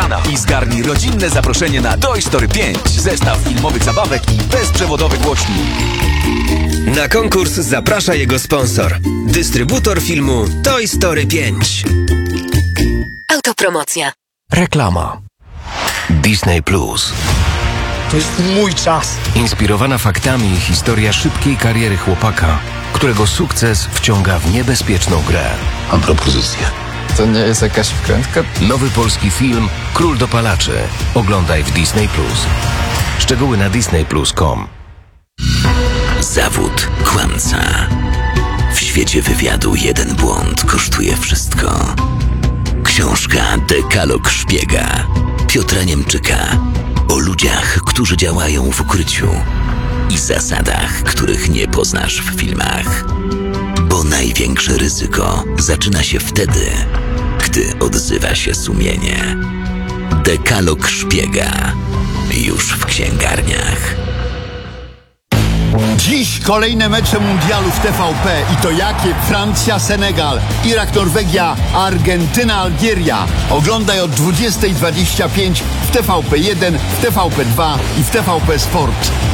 rana i zgarnij rodzinne zaproszenie na Toy Story 5. Zestaw filmowych zabawek i bezprzewodowy głośnik. Na konkurs zaprasza jego sponsor. Dystrybutor filmu Toy Story 5. Autopromocja. Reklama. Disney Plus. To jest mój czas. Inspirowana faktami historia szybkiej kariery chłopaka, którego sukces wciąga w niebezpieczną grę. Mam propozycję. To nie jest jakaś wkrętka? Nowy polski film Król dopalaczy. Oglądaj w Disney Plus. Szczegóły na disneyplus.com. Zawód kłamca. W świecie wywiadu jeden błąd kosztuje wszystko. Książka Dekalog szpiega Piotra Niemczyka o ludziach, którzy działają w ukryciu i zasadach, których nie poznasz w filmach. Bo największe ryzyko zaczyna się wtedy, gdy odzywa się sumienie. Dekalog szpiega już w księgarniach. Dziś kolejne mecze mundialu w TVP i to jakie? Francja, Senegal, Irak, Norwegia, Argentyna, Algieria. Oglądaj od 20:25 w TVP1, w TVP2 i w TVP Sport.